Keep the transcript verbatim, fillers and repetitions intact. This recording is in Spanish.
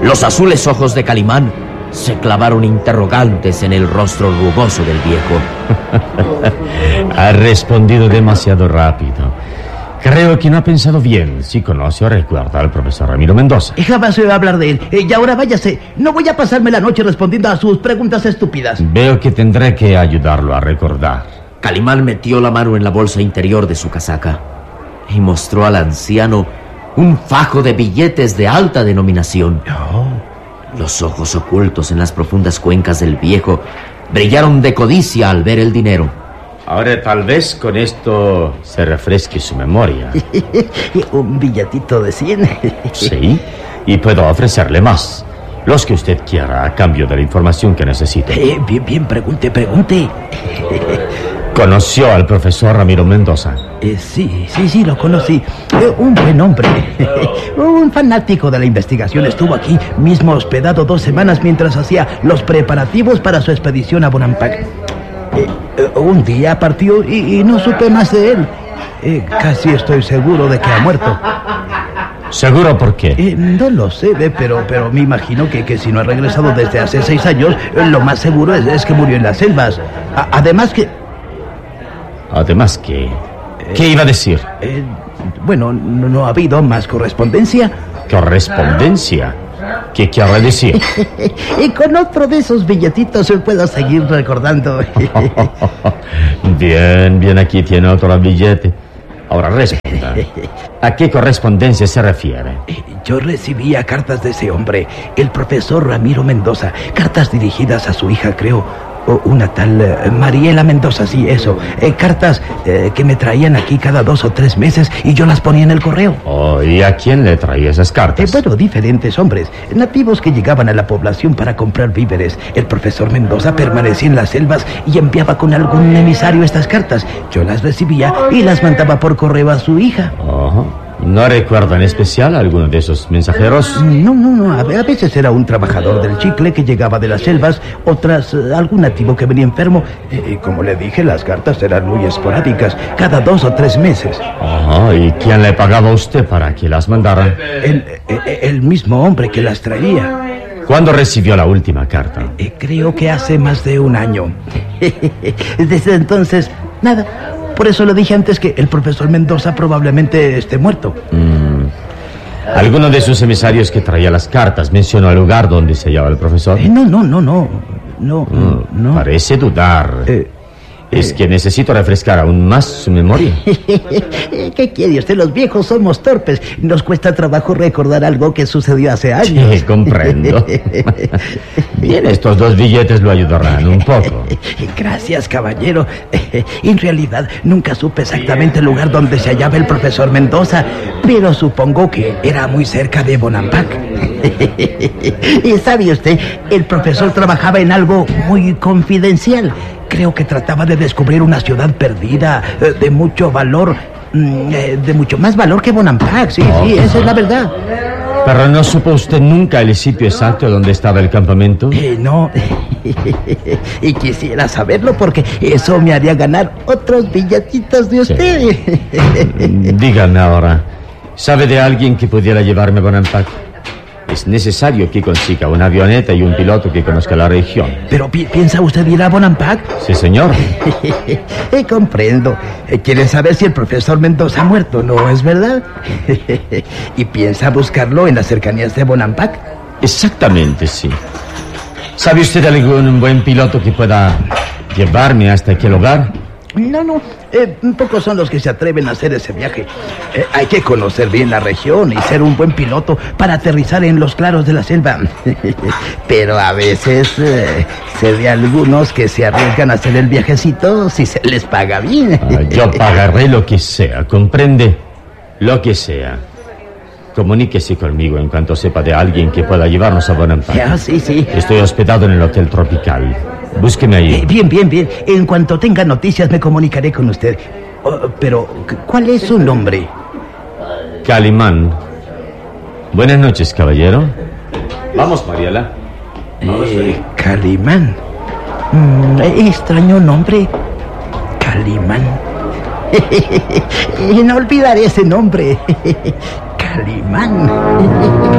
Los azules ojos de Calimán se clavaron interrogantes en el rostro rugoso del viejo. Ha respondido demasiado rápido. Creo que no ha pensado bien si conoce o recuerda al profesor Ramiro Mendoza. Jamás se va a hablar de él. Y ahora váyase. No voy a pasarme la noche respondiendo a sus preguntas estúpidas. Veo que tendré que ayudarlo a recordar. Calimán metió la mano en la bolsa interior de su casaca y mostró al anciano un fajo de billetes de alta denominación. Oh. Los ojos ocultos en las profundas cuencas del viejo brillaron de codicia al ver el dinero. Ahora tal vez con esto se refresque su memoria. Un billetito de cien. Sí, y puedo ofrecerle más. Los que usted quiera a cambio de la información que necesite. Eh, bien, bien, pregunte, pregunte. ¿Conoció al profesor Ramiro Mendoza? Eh, sí, sí, sí, lo conocí. Eh, un buen hombre. Un fanático de la investigación. Estuvo aquí mismo hospedado dos semanas mientras hacía los preparativos para su expedición a Bonampak. Eh, eh, un día partió y, y no supe más de él. Eh, casi estoy seguro de que ha muerto. ¿Seguro por qué? Eh, no lo sé, eh, pero, pero me imagino que, que si no ha regresado desde hace seis años, eh, lo más seguro es, es que murió en las selvas. A, además que... Además que... ¿Qué iba a decir? Eh, bueno, no, no ha habido más correspondencia. ¿Correspondencia? ¿Qué quiere decir? Y con otro de esos billetitos puedo seguir recordando. Bien, bien, aquí tiene otro billete. Ahora responda. ¿A qué correspondencia se refiere? Yo recibía cartas de ese hombre, el profesor Ramiro Mendoza. Cartas dirigidas a su hija, creo. O una tal uh, Mariela Mendoza, sí, eso. Eh, cartas eh, que me traían aquí cada dos o tres meses y yo las ponía en el correo. Oh, ¿y a quién le traía esas cartas? Eh, bueno, diferentes hombres, nativos que llegaban a la población para comprar víveres. El profesor Mendoza permanecía en las selvas y enviaba con algún emisario estas cartas. Yo las recibía y las mandaba por correo a su hija. Oh, ¿no recuerda en especial a alguno de esos mensajeros? No, no, no. A veces era un trabajador del chicle que llegaba de las selvas, otras uh, algún nativo que venía enfermo. Y como le dije, las cartas eran muy esporádicas, cada dos o tres meses. Oh, ¿y quién le pagaba a usted para que las mandara? El, el, el mismo hombre que las traía. ¿Cuándo recibió la última carta? Eh, creo que hace más de un año. Desde entonces, nada. Por eso le dije antes que el profesor Mendoza probablemente esté muerto. Mm. ¿Alguno de sus emisarios que traía las cartas mencionó el lugar donde se hallaba el profesor? Eh, no, no, no, no. No, mm, no. Parece dudar. Eh, es que necesito refrescar aún más su memoria. ¿Qué quiere usted? Los viejos somos torpes. Nos cuesta trabajo recordar algo que sucedió hace años. Sí, comprendo. Bien, estos dos billetes lo ayudarán un poco. Gracias, caballero. En realidad, nunca supe exactamente el lugar donde se hallaba el profesor Mendoza, pero supongo que era muy cerca de Bonampak. Y sabe usted, el profesor trabajaba en algo muy confidencial. Creo que trataba de descubrir una ciudad perdida, de mucho valor, de mucho más valor que Bonampak. Sí, oh, sí, esa es la verdad. ¿Pero no supo usted nunca el sitio exacto donde estaba el campamento? Eh, no. Y quisiera saberlo porque eso me haría ganar otros billetitos de usted. Sí. Dígame ahora, ¿sabe de alguien que pudiera llevarme a Bonampak? Es necesario que consiga una avioneta y un piloto que conozca la región. ¿Pero pi piensa usted ir a Bonampak? Sí, señor. eh, comprendo. ¿Quiere saber si el profesor Mendoza ha muerto, no es verdad? ¿Y piensa buscarlo en las cercanías de Bonampak? Exactamente, sí. ¿Sabe usted de algún buen piloto que pueda llevarme hasta aquel lugar? No, no, eh, pocos son los que se atreven a hacer ese viaje. Eh, hay que conocer bien la región y ser un buen piloto para aterrizar en los claros de la selva. Pero a veces eh, sé de algunos que se arriesgan a hacer el viajecito si se les paga bien. Ah, yo pagaré lo que sea, ¿comprende? Lo que sea. Comuníquese conmigo en cuanto sepa de alguien que pueda llevarnos a Bonampak. Ah, sí, sí. Estoy hospedado en el Hotel Tropical. Búsqueme ahí. Eh, bien, bien, bien. En cuanto tenga noticias me comunicaré con usted. Oh, pero, ¿cuál es su nombre? Calimán. Buenas noches, caballero. Vamos, Mariela. Vamos, eh, Calimán. Mm, extraño nombre. Calimán. No olvidaré ese nombre. Calimán.